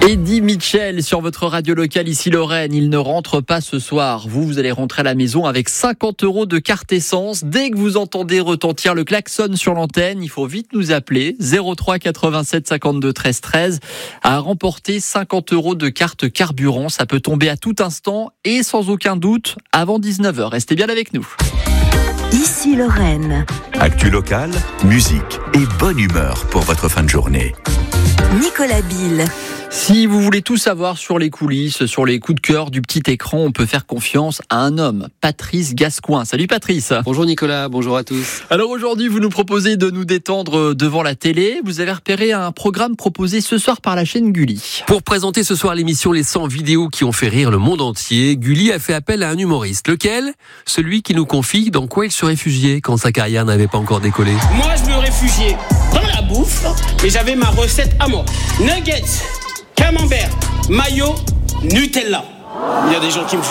Eddie Mitchell sur votre radio locale ici Lorraine. Il ne rentre pas ce soir. Vous allez rentrer à la maison avec 50 € de carte essence. Dès que vous entendez retentir le klaxon sur l'antenne, il faut vite nous appeler 03 87 52 13 13 à remporter 50 € de carte carburant. Ça peut tomber à tout instant et sans aucun doute avant 19h. Restez bien avec nous. Ici Lorraine. Actu locale, musique et bonne humeur pour votre fin de journée. Nicolas Bill. Si vous voulez tout savoir sur les coulisses, sur les coups de cœur du petit écran, on peut faire confiance à un homme, Patrice Gascoin. Salut Patrice. Bonjour Nicolas, bonjour à tous. Alors aujourd'hui, vous nous proposez de nous détendre devant la télé. Vous avez repéré un programme proposé ce soir par la chaîne Gulli. Pour présenter ce soir l'émission Les 100 vidéos qui ont fait rire le monde entier, Gulli a fait appel à un humoriste. Lequel ? Celui qui nous confie dans quoi il se réfugiait quand sa carrière n'avait pas encore décollé. Moi, je me réfugiais dans la bouffe et j'avais ma recette à moi. Nuggets, camembert, mayo, Nutella. Il y a des gens qui me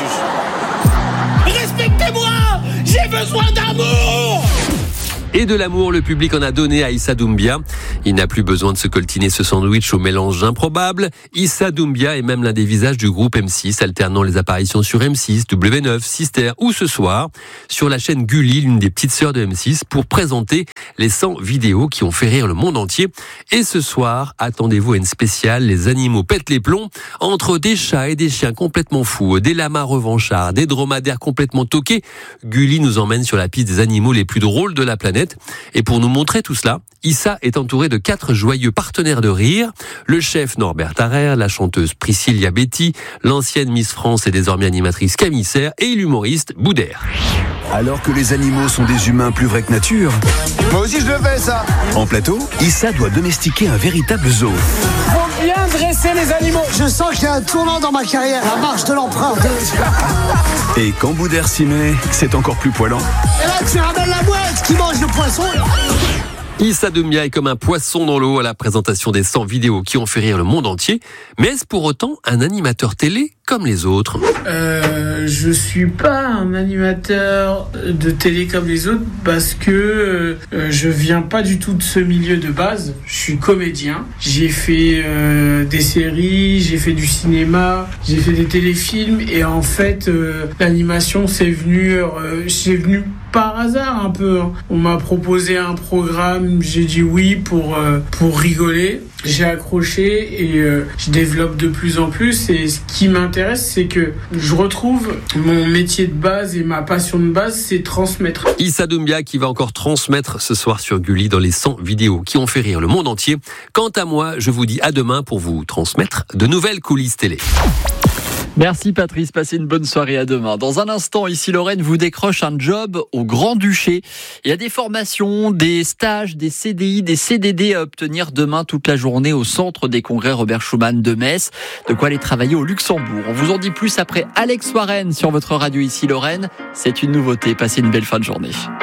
jugent. Respectez-moi, j'ai besoin d'amour. Et de l'amour, le public en a donné à Issa Doumbia. Il n'a plus besoin de se coltiner ce sandwich au mélange improbable. Issa Doumbia est même l'un des visages du groupe M6, alternant les apparitions sur M6, W9, Sister ou ce soir sur la chaîne Gulli, l'une des petites sœurs de M6, pour présenter les 100 vidéos qui ont fait rire le monde entier. Et ce soir, attendez-vous à une spéciale, les animaux pètent les plombs, entre des chats et des chiens complètement fous, des lamas revanchards, des dromadaires complètement toqués. Gulli nous emmène sur la piste des animaux les plus drôles de la planète. Et pour nous montrer tout cela, Issa est entouré de 4 joyeux partenaires de rire. Le chef Norbert Tarrer, la chanteuse Priscilla Betty, l'ancienne Miss France et désormais animatrice Camille Serre et l'humoriste Boudère. Alors que les animaux sont des humains plus vrais que nature, Moi aussi je le fais ça. en plateau, Issa doit domestiquer un véritable zoo. Faut bien dresser les animaux. Je sens qu'il y a un tournant dans ma carrière, la marche de l'empreinte. Et quand Boudère s'y met, c'est encore plus poilant. Et là tu ramènes la mouette qui mange le poisson. Issa Doumbia est comme un poisson dans l'eau à la présentation des 100 vidéos qui ont fait rire le monde entier. Mais est-ce pour autant un animateur télé comme les autres ? Je suis pas un animateur de télé comme les autres parce que je viens pas du tout de ce milieu de base. Je suis comédien. J'ai fait des séries, j'ai fait du cinéma, j'ai fait des téléfilms et en fait l'animation c'est venu par hasard un peu. On m'a proposé un programme, j'ai dit oui pour rigoler. J'ai accroché et je développe de plus en plus. Et ce qui m'intéresse, c'est que je retrouve mon métier de base et ma passion de base, c'est transmettre. Issa Doumbia qui va encore transmettre ce soir sur Gulli dans les 100 vidéos qui ont fait rire le monde entier. Quant à moi, je vous dis à demain pour vous transmettre de nouvelles coulisses télé. Merci Patrice, passez une bonne soirée, à demain. Dans un instant, ici Lorraine vous décroche un job au Grand-Duché. Il y a des formations, des stages, des CDI, des CDD à obtenir demain toute la journée au centre des congrès Robert Schuman de Metz. De quoi aller travailler au Luxembourg. On vous en dit plus après Alex Warren sur votre radio ici Lorraine. C'est une nouveauté, passez une belle fin de journée.